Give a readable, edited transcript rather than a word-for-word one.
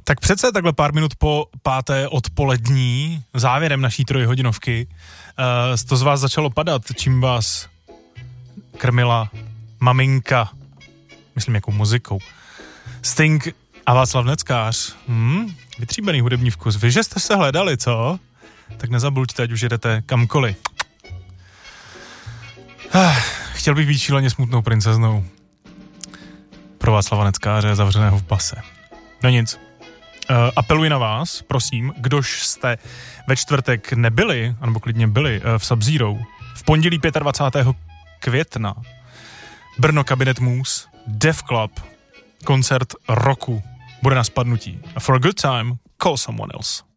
Tak přece takhle pár minut po 5. odpolední, závěrem naší trojhodinovky, to z vás začalo padat, čím vás krmila maminka, myslím jako muzikou. Sting a Václav Neckář, vytříbený hudební vkus. Vy, že jste se hledali, co? Tak nezabuďte, ať už jedete kamkoliv. Chtěl bych být šíleně smutnou princeznou. Pro Václava Neckáře zavřeného v base. No nic. Apeluji na vás, prosím, kdož jste ve čtvrtek nebyli, anebo klidně byli v Sub-Zero, v pondělí 25. května Brno Kabinet Můz, Def Club, koncert roku bude na spadnutí. A for a good time, call someone else.